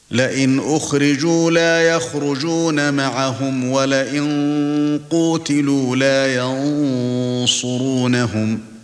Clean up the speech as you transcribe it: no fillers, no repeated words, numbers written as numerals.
لئن أخرجوا لا يخرجون معهم ولئن قوتلوا لا ينصرونهم